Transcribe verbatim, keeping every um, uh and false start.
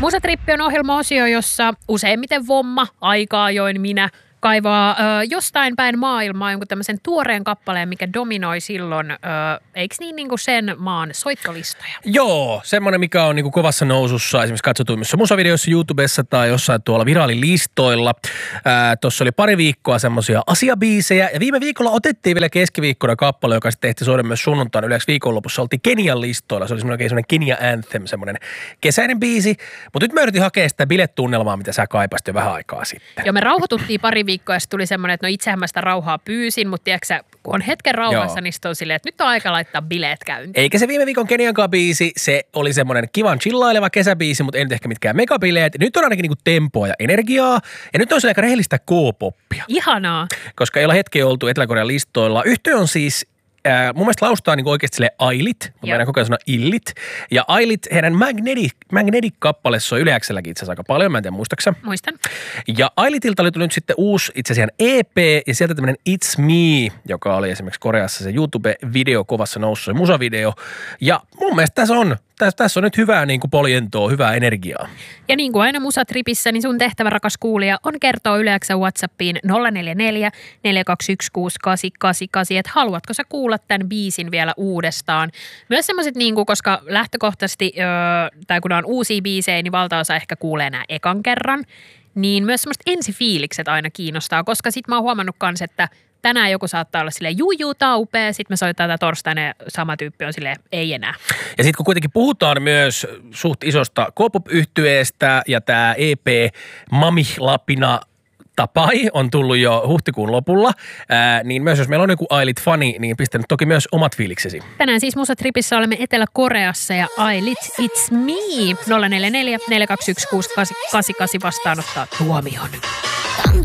Musatrippi on ohjelma-osio, jossa useimmiten Vomma, aika ajoin minä, kaivaa ö, jostain päin maailmaa jonkun tämmöisen tuoreen kappaleen, mikä dominoi silloin, ö, eikö niin, niin kuin sen maan soittolistoja? Joo, semmoinen, mikä on niin kuin kovassa nousussa esimerkiksi katsotuimmissa musavideoissa YouTubessa tai jossain tuolla viraalilistoilla. Tuossa oli pari viikkoa semmoisia asiabiisejä ja viime viikolla otettiin vielä keskiviikkona kappale, joka sitten tehtiin soida myös sunnuntaina yleensä viikonlopussa. Oltiin Kenian listoilla, se oli semmoinen, semmoinen Kenia Anthem, semmoinen kesäinen biisi, mutta nyt me yritin hakea sitä biletunnelmaa, mitä sä kaipasit jo vähän aikaa sitten. Joo, me rauhoituttiin pari viikkoa ja tuli semmoinen, että no itsehän mä sitä rauhaa pyysin, mutta tiedätkö kun on hetken rauhassa, Joo. niin sitten on silleen, että nyt on aika laittaa bileet käyntiin. Eikä se viime viikon Keniankaan biisi, se oli semmoinen kivan chillaileva kesäbiisi, mutta ei nyt ehkä mitkään megabileet. Nyt on ainakin niinku tempoa ja energiaa ja nyt on se aika rehellistä K-poppia. Ihanaa. Koska ei olla hetkeä oltu Etelä-Korean listoilla. Yhtye on siis Äh, mun mielestä laustaa niin oikeasti silleen Ailit, mutta meidän koko ajan sanoa Illit. Ja Ailit, heidän Magnetic, Magnetic-kappaleessa on Yle-Xlläkin itse asiassa aika paljon, mä en tiedä muistaaksä. Muistan. Ja Ailitilta oli tullut nyt sitten uusi itse asiassa E P ja sieltä tämmöinen It's Me, joka oli esimerkiksi Koreassa se YouTube-video kovassa nousussa, se musavideo. Ja mun mielestä tässä on, tässä, tässä on nyt hyvää niin kuin poljentoa, hyvää energiaa. Ja niin kuin aina Musatripissä, niin sun tehtävä, rakas kuulija, on kertoa Yle-X:n WhatsAppiin nolla neljä neljä neljä kaksi yksi kuusi kahdeksan kahdeksan kahdeksan, että haluatko sä kuulla tämän biisin vielä uudestaan. Myös semmoiset, niin kuin, koska lähtökohtaisesti, öö, tai kun on uusia biisejä, niin valtaosa ehkä kuulee nämä ekan kerran, niin myös semmoiset ensifiilikset aina kiinnostaa, koska sit mä oon huomannut kans, että tänään joku saattaa olla silleen juu juu tää on upea, sit me soitetaan tätä torstaina ja sama tyyppi on silleen ei enää. Ja sitten kun kuitenkin puhutaan myös suht isosta K-pop-yhtyeestä ja tää E P Mami Lapina Tapai on tullut jo huhtikuun lopulla, ää, niin myös jos meillä on joku Ailit-fani, niin pistä nyt toki myös omat fiiliksesi. Tänään siis Musatripissä olemme Etelä-Koreassa ja Ailit It's Me nolla neljä neljä neljä kaksi yksi kuusi kahdeksan kahdeksan vastaanottaa tuomion.